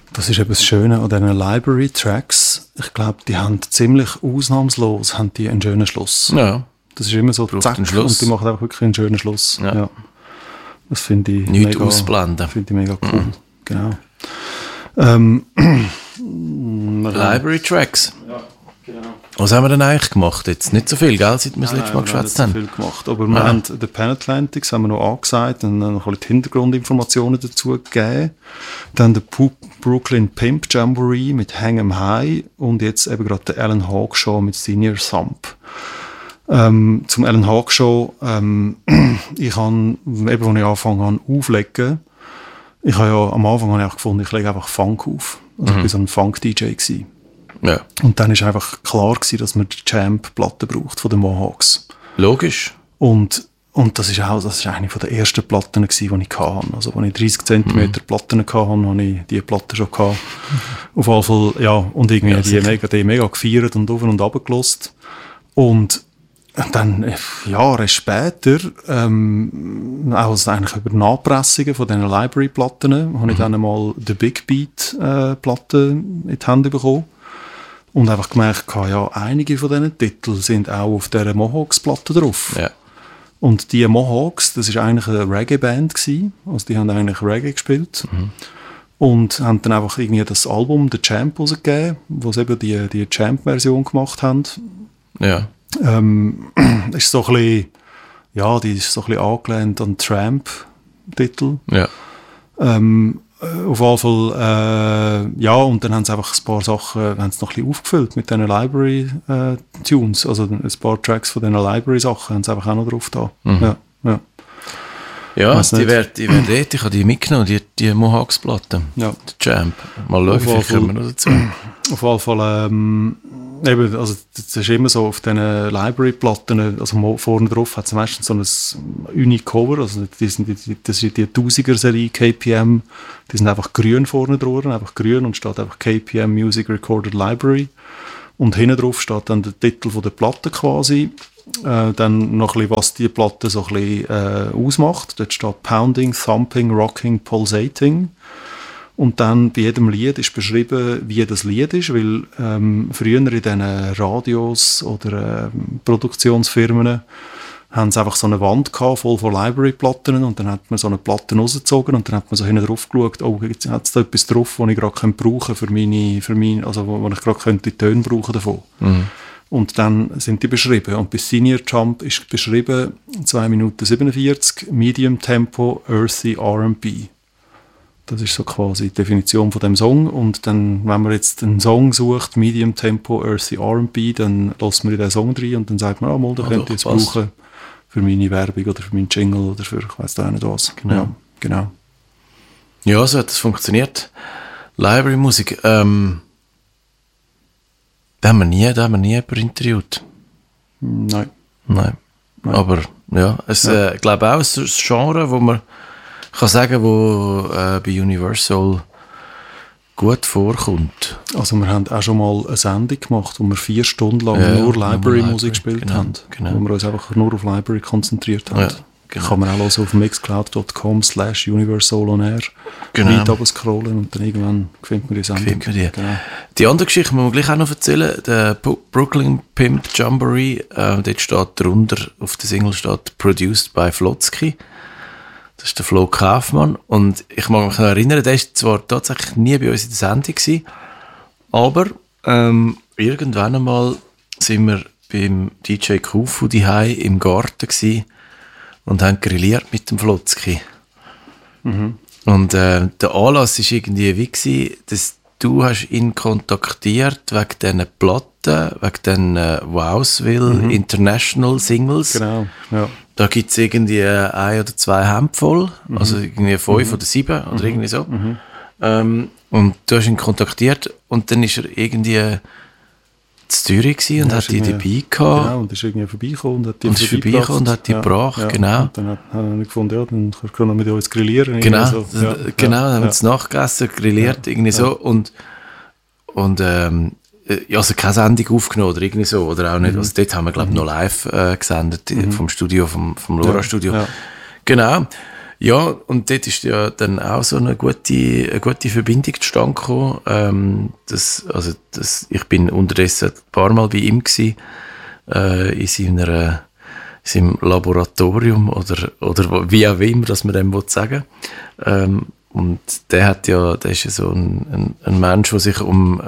Das ist eben das Schöne an diesen Library-Tracks. Ich glaube, die haben ziemlich ausnahmslos einen schönen Schluss. Ja. Das ist immer so, zack, und die machen einfach wirklich einen schönen Schluss. Ja. Ja. Das finde ich nicht ausblenden. Finde ich mega cool. Genau. Library Tracks. Ja, genau. Was haben wir denn eigentlich gemacht? Jetzt nicht so viel, gell, seit wir das letzte Mal geschwätzt haben. Nicht so viel gemacht, aber wir haben den Pan Atlantics haben wir noch angesagt und dann noch ein bisschen Hintergrundinformationen dazu gegeben. Dann der Brooklyn Pimp Jamboree mit Hang 'em High und jetzt eben gerade der Alan Hawke Show mit Senior Thump. Zum Alan Hawke Show, ich habe, eben als ich angefangen habe auflegen, ich habe ja am Anfang habe ich auch gefunden, ich lege einfach Funk auf. Also ich war so ein Funk-DJ gewesen. Ja. Und dann war einfach klar gewesen, dass man die Champ-Platte braucht von den Mohawks. Logisch. Und das ist eine von der ersten Platten gewesen, die ich hatte. Also, als ich 30 cm Platten hatte, habe ich diese Platte schon gehabt. Auf jeden Fall, ja, und irgendwie die mega gefeiert und auf und runter gehört. Und dann, Jahre später, auch eigentlich über Nachpressungen von diesen Library-Platten, habe ich dann einmal die Big Beat-Platte in die Hände bekommen. Und einfach gemerkt, ja, einige von diesen Titeln sind auch auf dieser Mohawks-Platte drauf. Ja. Und die Mohawks, das war eigentlich eine Reggae-Band gewesen. Also die haben eigentlich Reggae gespielt. Und haben dann einfach irgendwie das Album The Champ rausgegeben, wo sie eben die Champ-Version gemacht haben. Ja. Ist so ein bisschen, ja, die ist so ein bisschen angelehnt an Tramp-Titel. Ja. Auf jeden Fall, ja, und dann haben sie einfach ein paar Sachen haben sie noch ein bisschen aufgefüllt mit diesen Library-Tunes. Also ein paar Tracks von diesen Library-Sachen haben sie einfach auch noch drauf da. Ja, ja. Ja, die werden ich habe die mitgenommen, die Mohawks-Platte. Ja. Der Champ. Mal schauen, vielleicht kommen wir noch dazu. Auf jeden Fall, eben, also das ist immer so auf diesen Library-Platten, also vorne drauf hat es meistens so ein Unique-Cover, also das ist die 1000er-Serie KPM, die sind einfach grün vorne drauf, einfach grün und steht einfach KPM Music Recorded Library und hinten drauf steht dann der Titel von der Platte quasi, dann noch ein bisschen, was die Platte so ein bisschen ausmacht, dort steht Pounding, Thumping, Rocking, Pulsating. Und dann bei jedem Lied ist beschrieben, wie das Lied ist, weil früher in diesen Radios oder Produktionsfirmen haben sie einfach so eine Wand gehabt, voll von Library-Platten und dann hat man so eine Platte rausgezogen und dann hat man so hinten drauf geschaut, oh, jetzt hat es da etwas drauf, was ich gerade brauchen kann, also wo ich gerade die Töne brauchen davon. Und dann sind die beschrieben. Und bei Senior Jump ist beschrieben 2 Minuten 47, Medium Tempo, Earthy R&B. Das ist so quasi die Definition von dem Song. Und dann, wenn man jetzt einen Song sucht, Medium Tempo, Earthy R&B, dann lässt man in den Song rein und dann sagt man, mal, da könnt ihr jetzt brauchen für meine Werbung oder für meinen Jingle oder für, ich weiss da nicht was. Genau. Ja, genau. Ja, so hat das funktioniert. Library-Musik, da haben wir nie jemanden interviewt. Nein. Aber, ja, ich glaube auch, es ist ein Genre, wo man kann sagen, wo bei Universal gut vorkommt. Also wir haben auch schon mal eine Sendung gemacht, wo wir 4 Stunden lang nur Library-Musik gespielt haben. Genau. Wo wir uns einfach nur auf Library konzentriert haben. Ja, genau. Kann man auch auf mixcloud.com/universalonair weit runter scrollen und dann irgendwann findet man die Sendung. Genau. Die andere Geschichte muss man gleich auch noch erzählen. Der Brooklyn Pimp Jamboree, dort steht drunter, auf der Single steht «Produced by Flotsky». Das ist der Flo Kaufmann. Und ich mag mich noch erinnern, der war zwar tatsächlich nie bei uns in der Sendung gewesen, aber irgendwann einmal sind wir beim DJ Kufu daheim im Garten gewesen und haben grilliert mit dem Flotsky. Und der Anlass war irgendwie wie gewesen, dass du hast ihn kontaktiert wegen diesen Platten, wegen den Wowsville International Singles. Genau, ja. Da gibt es irgendwie 1 oder 2 Hemd voll, also irgendwie 5 oder 7 oder irgendwie so. Und du hast ihn kontaktiert und dann ist er irgendwie in Zürich gewesen und hat die dabei gehabt. Genau, und ist irgendwie vorbeigekommen und hat die gebracht, genau. Und dann hat er gefunden, ja, dann können wir mit uns grillieren. Genau, so. Dann haben wir es nachgegessen, grilliert, irgendwie so. Und also keine Sendung aufgenommen oder irgendwie so, oder auch nicht. Also dort haben wir, glaube ich, noch live gesendet vom Studio, vom LoRa-Studio. Ja. Genau. Ja, und dort ist ja dann auch so eine gute Verbindung zustande gekommen. Ich bin unterdessen ein paar Mal bei ihm gewesen, in seinem Laboratorium oder wie auch immer, dass man dem sagen will. Und der ist ja so ein Mensch, der sich um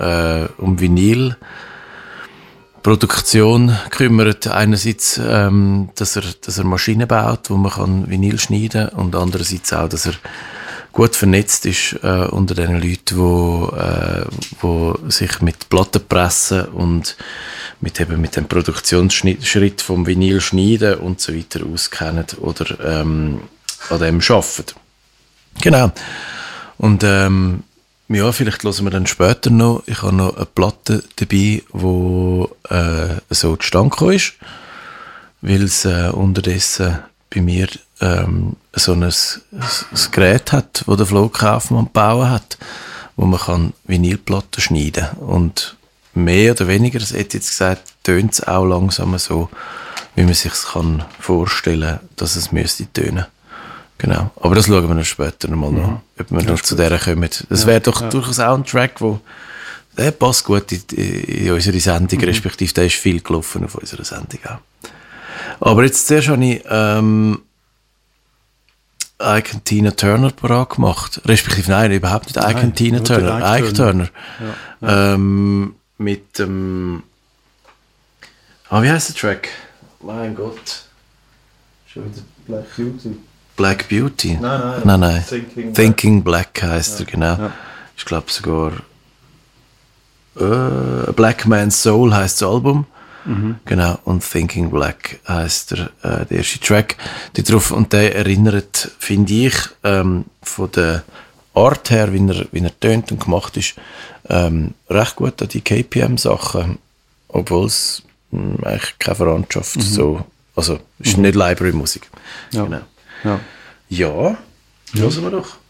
Vinylproduktion kümmert. Einerseits, dass er Maschinen baut, wo man kann Vinyl schneiden kann, und andererseits auch, dass er gut vernetzt ist unter den Leuten, die sich mit Plattenpressen und mit dem Produktionsschritt vom Vinyl schneiden und so weiter auskennen oder an dem arbeiten. Genau. Und ja, vielleicht hören wir dann später noch. Ich habe noch eine Platte dabei, die so zustande gekommen ist, weil es unterdessen bei mir so ein Gerät hat, das der Flo Kaufmann gebaut hat, wo man kann Vinylplatten schneiden kann. Und mehr oder weniger, das hätte jetzt gesagt, tönt es auch langsam so, wie man sich vorstellen kann, dass es müsste tönen. Genau. Aber das schauen wir dann später nochmal nach, ob wir noch zu der kommen. Das wäre doch durchaus auch ein Track, der passt gut in unsere Sendung, respektive der ist viel gelaufen auf unserer Sendung auch. Aber jetzt zuerst habe ich Ike Tina Turner parat gemacht. Respektive, nein, überhaupt nicht Ike Tina Turner. Ike Turner. Ja. Mit dem wie heisst der Track? Mein Gott. Schon wieder Black Beauty. Black Beauty? Nein. Thinking Black heisst er, genau. Ja. Ich glaube sogar A Black Man's Soul heisst das Album. Genau, und Thinking Black heisst der erste Track drauf, und der erinnert, finde ich, von der Art her, wie er tönt und gemacht ist, recht gut an die KPM-Sachen, obwohl es eigentlich keine Verwandtschaft so, also es ist nicht Library-Musik. Ja. Genau. Ja. Ja, hören wir doch.